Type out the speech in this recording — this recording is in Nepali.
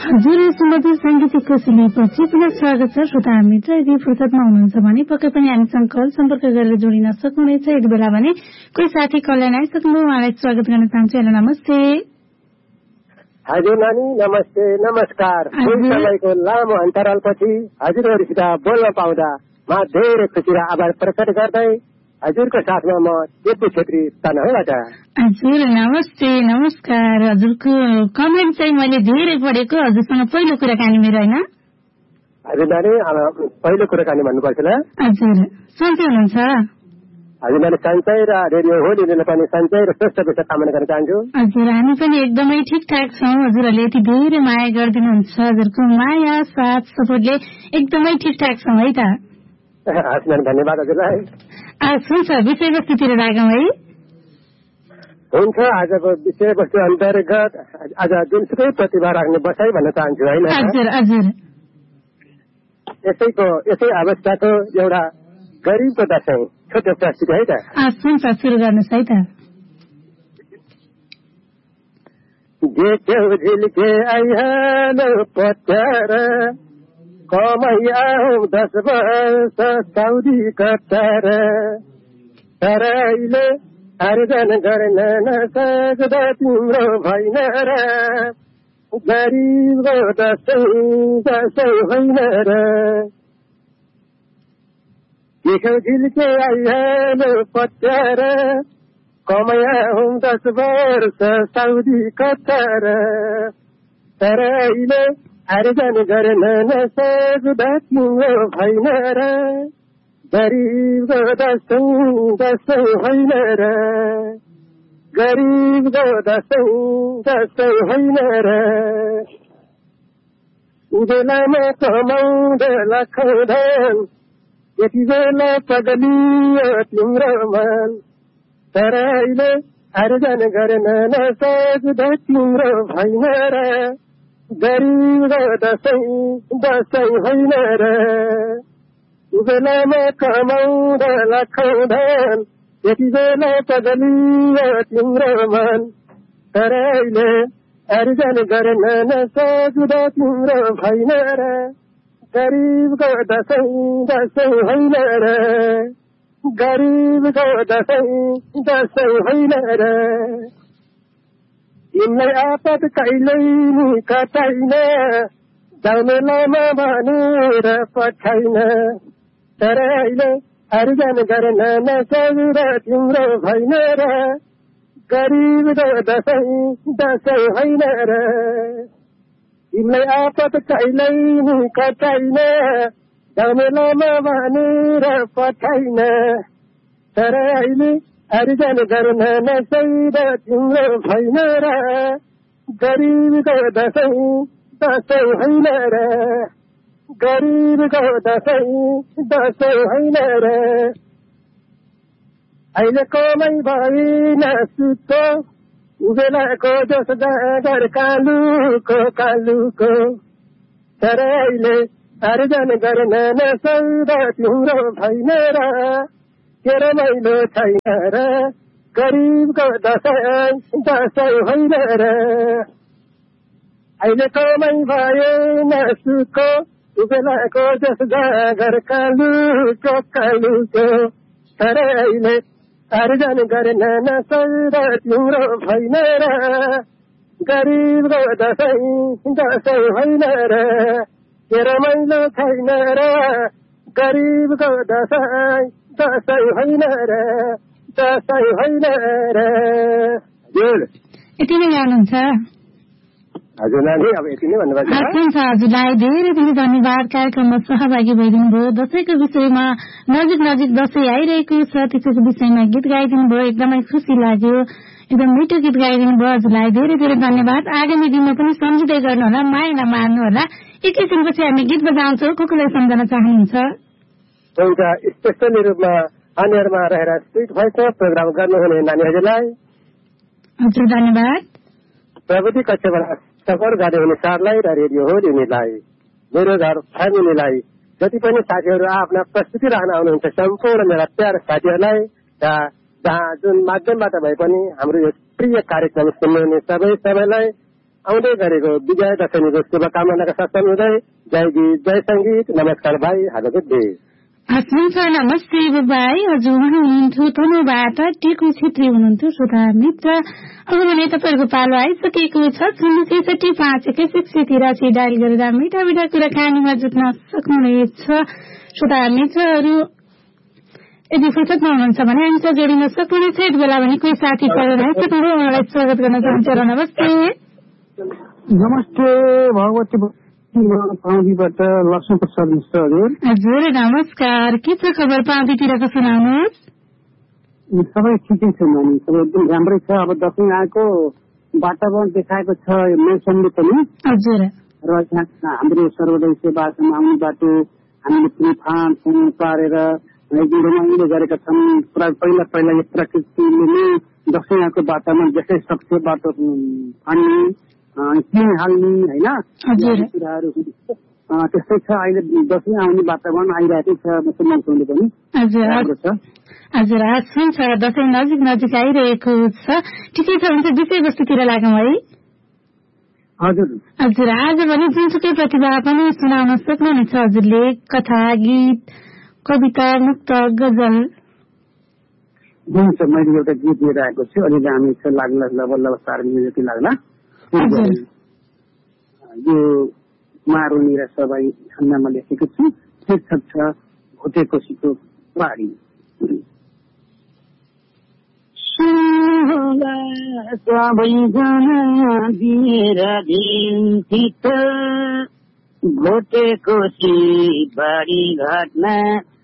हजुर सुमधुर साङ्गीतिक कोसेलीपछि पुनः स्वागत छ श्रोता मित्र। यदि फुर्सदमा हुनुहुन्छ भने पक्कै पनि हामीसँग कल सम्पर्क गरेर जोडिन सक्नुहुनेछ। यति बेला भने कोही साथी कललाई आइसक्नु, उहाँलाई स्वागत गर्न चाहन्छु। हेलो नमस्ते। हजुर नानी, नमस्ते, नमस्कार। तपाईँको लामो अन्तरालपछि हजुरहरूसित बोल्न पाउँदा म धेरै खुसी र आभार प्रकट गर्दै हजुरको साथमा म दिपु छेत्री तनहुँबाट। हजुर नमस्ते, नमस्कार। हजुरको कमेन्ट चाहिँ मैले धेरै पढेको, हजुरसँग पहिलो कुराकानी मेरो होइन? हजुर नानी, पहिलो कुराकानी भन्नुपर्छ ल? हजुर सन्चै हुनुहुन्छ? हजुर नानी, सन्चै र रेडियो हो दिदीले पनि सन्चै र स्वस्थ विषय कामना गर्न चाहन्छु। हजुर हामी पनि एकदमै ठिकठाक छौँ। हजुरहरूले यति धेरै माया गरिदिनुहुन्छ, हजुरको माया साथ सपोर्टले एकदमै ठिकठाक छौँ है त। हस् नानी, धन्यवाद हजुरलाई। हुन्छ, विषयवस्तुतिर लागौँ है। हुन्छ, आजको विषयवस्तु अन्तर्गत आज जुनसुकै प्रतिभा राख्ने बसाइ भन्न चाहन्छु होइन? हजुर हजुर। यसै अवस्थाको एउटा गरिबको दशैं छोटो प्रस्तुति है त। हुन्छ, सुरु गर्नुहोस् है त। देख्यौ झिल्के आइहाल्यो पत्यार, कमै आऊ 10 वर्ष साउदी कतार, तर अहिले आर्जन गर्न नसक्दा तिम्रो भइन र, गरिबको दशैं होइन र। देख्यौ झिल्के आइहाल्यो पत्यार, कमै आऊ 10 वर्ष साउदी कतार, तर अहिले आर्जन गर्न नसक्दा तिम्रो भइन र, गरिबको दशैं होइन र, गरिबको दशैं होइन र। बेलामा कमाउँदा लाखौँ धन, यति बेला पगलियो तिम्रो मन, तर अहिले आर्जन गर्न नसक्दा तिम्रो भइन र, गरिबको दशैं होइन र। बेलामा कमाउँदा लाखौँ धन, यति बेला पगलियो तिम्रो मन, तर अहिले आर्जन गर्न नसक्दा तिम्रो भइन र, गरिबको दशैं होइन र, गरिबको दशैं होइन र। तिमीलाई आपत कहिल्यै नि कटाइन, जाउने लामा भनेर पठाइन, तर अहिले आर्जन गर्न नसक्दा तिम्रो भइन र, गरिबको दशैं होइन र। तिमीलाई आपत कहिल्यै नि कटाइन, जाउने लामा भनेर पठाइन, तर अहिले आर्जन गर्न नसक्दा तिम्रो भइन र, गरिबको दशैं होइन र, गरिबको दशैं होइन र। अहिले कमै भएन सुको, बेलाको जोस जाँगर कालुको, तर अहिले आर्जन गर्न नसक्दा तिम्रो भइन र, तेरो मैलो छैन र, गरिबको दशैं होइन र। अहिले कमै भएन सुको, बेलाको जोस जाँगर कालुको, तर अहिले आर्जन गर्न नसक्दा तिम्रो भइन र, गरिबको दशैं होइन र। तेरो मैलो छैन र, गरिबको दशैं होइन र, दशैं होइन र। यति नै गाउनुहुन्छ? हजुर नानी, अब यति नै भन्नुपर्छ। हुन्छ, हजुरलाई धेरै धेरै धन्यवाद। कार्यक्रममा सहभागी भइदिनु भयो। दशैंको विषयमा नजिक दशैं आइरहेको छ, त्यसको विषयमा गीत गाइदिनु भयो, एकदमै खुसी लाग्यो। एकदम मिठो गीत गाइदिनु भयो। हजुरलाई धेरै धेरै धन्यवाद। आगामी दिनमा पनि सम्झिँदै गर्नुहोला, माया नमार्नु होला। एकैछिनपछि हामी गीत बजाउँछौँ। कसलाई सम्झन चाहनुहुन्छ? हुन्छ, स्पेशली रूपमा अन्यहरूमा रहेर स्ट्रिट भोइसमा प्रोग्राम गर्नुहुने नानीहरूलाई हजुर धन्यवाद। प्रविधि कक्षबाट सफर गर्नुहुने सरलाई र रेडियो हो दिनेलाई, मेरो घर फ्यामिलीलाई, जति पनि साथीहरू आफ्ना प्रस्तुति राख्न आउनुहुन्छ सम्पूर्ण मेरा प्यारा साथीहरूलाई र जहाँ जुन माध्यमबाट भए पनि हाम्रो यो प्रिय कार्यक्रम सुन्नुहुने सबैलाई आउँदै गरेको विजय दशमीको शुभकामनाका साथ हुँदै जय गीत जय सङ्गीत। नमस्कार भाइ, हार्दिक डे। हुन्छ, नमस्ते भाइ। हजुर उहाँ हुनुहुन्थ्यो तनहुबाट टेकु छेत्री हुनुहुन्थ्यो श्रोता मित्र। अब भने तपाईँहरूको पालो आइसकेको छ 063518183 डायल गरेर मिठा मिठा कुराकानीमा जुट्न सक्नुहुनेछ। श्रोता मित्रहरू यदि फुर्सदमा हुनुहुन्छ भने हामीसँग जोडिन सक्नुहुनेछ। यति बेला भने कोही साथी परेर आइसक्नुभयो, उहाँलाई स्वागत गर्न चाहन्छु। नमस्ते। नमस्ते भगवती पाउँदीबाट लक्ष्मी प्रसाद मिश्र हजुर। हजुर नमस्कार, के छ खबर पाउँदीतिरको सुनाउनुहोस्। सबै ठिकै छ नानी, सबै एकदम राम्रै छ। अब दसैँ आएको वातावरण देखाएको छ मौसमले पनि। हजुर र हाम्रो सर्वोदय सेवा आश्रम आउने बाटो हामीले तुफान पारेर एकदम रमाइलो गरेका छन्। पहिला पहिला यो प्रकृतिले नै दसैँ आएको वातावरण जसै सक्छ बाटो फान्ने किन हाल्ने होइन कुराहरू त्यस्तै छ। अहिले दसैँ आउने वातावरण आइरहेकै छ मौसमले पनि। हजुर हुन्छ, दसैँ नजिक नजिक आइरहेको छ। ठिकै छ, हुन्छ विषयवस्तुतिर लागौँ है। हजुर आज भने जुनसुकै प्रतिभा पनि सुनाउन सक्नुहुनेछ हजुरले। कथा, गीत, कविता, मुक्तक, गजल। हुन्छ, मैले एउटा गीत लिएर आएको छु। अलि दामी छ, लाग्ला लबल्ल सार्ने जति लाग्ला। यो मारुनी र सबै छन्दमा लेखेको छु। शीर्षक छ भोटेकोसीको बारी। सबैजना दिएर दिन्थित भोटेकोसी बारी घाटमा